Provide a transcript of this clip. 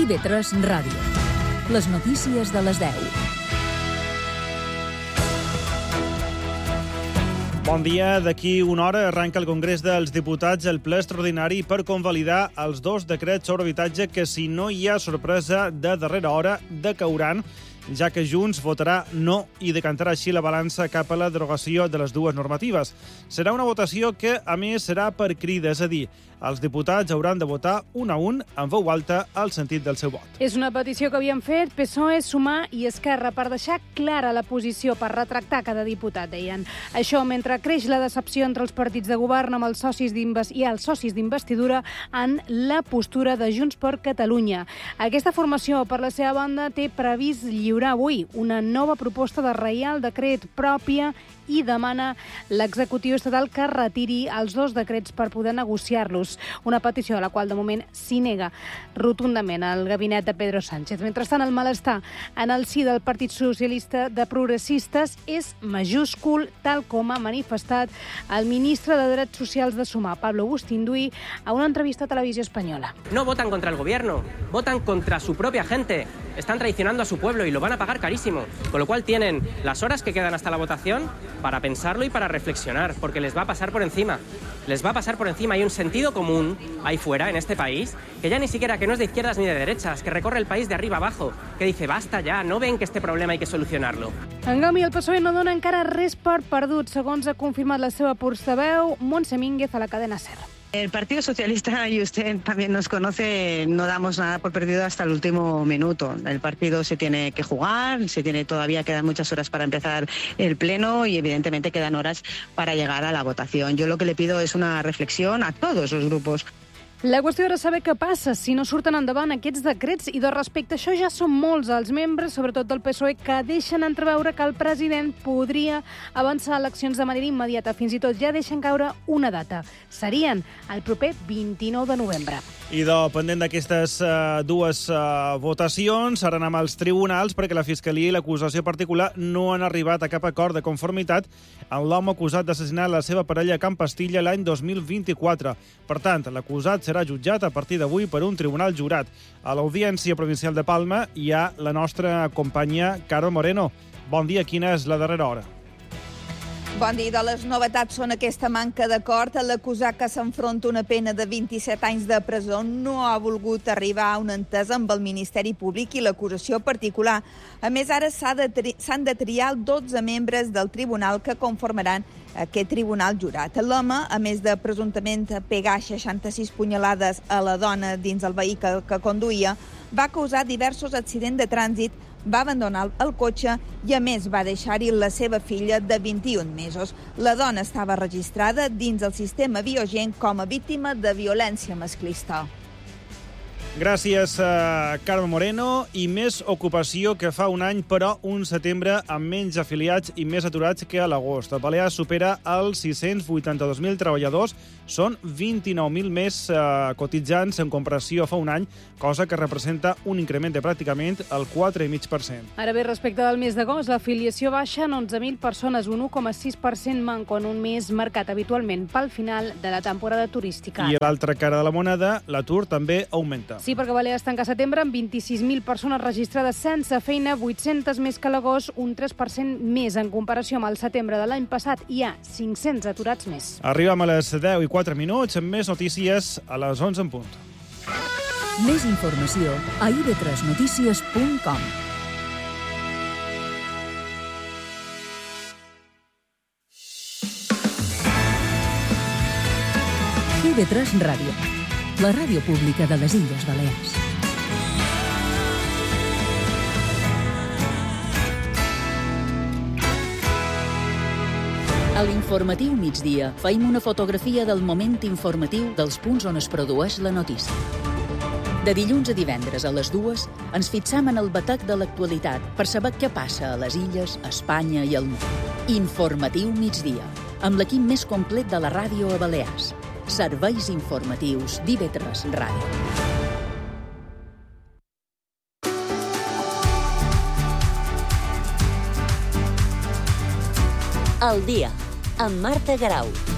IB3 Ràdio. Les notícies de les 10. Bon dia. D'aquí una hora arranca el Congrés dels Diputats el ple extraordinari per convalidar els 2 decrets sobre habitatge que, si no hi ha sorpresa de darrera hora, decauran, ja que Junts votarà no i decantarà així la balança cap a la derogació de les dues normatives. Serà una votació que, a més, serà per crida, és a dir, els diputats hauran de votar un a un, en veu alta, el sentit del seu vot. És una petició que havien fet PSOE, Sumar i Esquerra per deixar clara la posició, per retractar cada diputat, deien. Això mentre creix la decepció entre els partits de govern amb els socis d'investidura en la postura de Junts per Catalunya. Aquesta formació, per la seva banda, té previst lliurar avui una nova proposta de Reial Decret pròpia i demana l'executiu estatal que retiri els 2 decrets per poder negociar-los. Una petició a la qual, de moment, s'hi nega rotundament el gabinet de Pedro Sánchez. Mentrestant, el malestar en el si del Partit Socialista de Progressistes és majúscul, tal com ha manifestat el ministre de Drets Socials de Sumar, Pablo Bustinduy, a una entrevista a Televisió Espanyola. No votan contra el gobierno, votan contra su propia gente. Están traicionando a su pueblo y lo van a pagar carísimo. Con lo cual tienen las horas que quedan hasta la votación para pensarlo y para reflexionar, porque les va a pasar por encima. Les va a pasar por encima. Hay un sentido común ahí fuera, en este país, que ya ni siquiera que no es de izquierdas ni de derechas, que recorre el país de arriba abajo, que dice basta ya, no ven que este problema hay que solucionarlo. En canvi, el PSOE no dona encara res per perdut, segons ha confirmat la seva portaveu, Montse Mínguez, a la cadena SER. El Partido Socialista, y usted también nos conoce, no damos nada por perdido hasta el último minuto. El partido se tiene que jugar, todavía quedan muchas horas para empezar el pleno y evidentemente quedan horas para llegar a la votación. Yo lo que le pido es una reflexión a todos los grupos. La qüestió era saber què passa si no surten endavant aquests decrets i, de respecte a això, ja són molts els membres, sobretot del PSOE, que deixen entreveure que el president podria avançar eleccions de manera immediata. Fins i tot ja deixen caure una data. Serien el proper 29 de novembre. I pendent d'aquestes dues votacions, ara anem als tribunals perquè la Fiscalia i l'acusació particular no han arribat a cap acord de conformitat amb l'home acusat d'assassinar la seva parella a Can Pastilla l'any 2024. Per tant, l'acusat serà jutjat a partir d'avui per un tribunal jurat. A l'Audiència Provincial de Palma hi ha la nostra companya Carme Moreno. Bon dia, quina és la darrera hora? Bon dia. Les novetats són aquesta manca d'acord. L'acusat, que s'enfronta una pena de 27 anys de presó, no ha volgut arribar a una entesa amb el Ministeri Públic i l'acusació particular. A més, ara s'han de triar 12 membres del tribunal que conformaran aquest tribunal jurat. L'home, a més de presumptament pegar 66 punyalades a la dona dins el vehicle que conduïa, va causar diversos accidents de trànsit, va abandonar el cotxe i, a més, va deixar-hi la seva filla de 21 mesos. La dona estava registrada dins el sistema Biogen com a víctima de violència masclista. Gràcies, Carme Moreno. I més ocupació que fa un any, però un setembre amb menys afiliats i més aturats que a l'agost. El Balears supera els 682.000 treballadors. Són 29.000 més cotitzants en comparació a fa un any, cosa que representa un increment de pràcticament el 4,5%. Ara bé, respecte del mes d'agost, l'afiliació baixa en 11.000 persones, un 1,6% manco en un mes marcat habitualment pel final de la temporada turística. I a l'altra cara de la moneda, l'atur també augmenta. Sí, perquè Balears tanca setembre amb 26.000 persones registrades sense feina, 800 més que l'agost, un 3% més en comparació amb el setembre de l'any passat. Hi ha 500 aturats més. Arribem a les 10:04 amb més notícies a les 11 en punt. Més informació a ib3notícies.com. IB3 Ràdio, la ràdio pública de les Illes Balears. A l'informatiu migdia feim una fotografia del moment informatiu dels punts on es produeix la notícia. De dilluns a divendres a les 2 ens fixam en el batec de l'actualitat per saber què passa a les illes, a Espanya i al món. Informatiu migdia, amb l'equip més complet de la ràdio a Balears. Serveis informatius d'IB3 Ràdio. El dia, amb Marta Garau.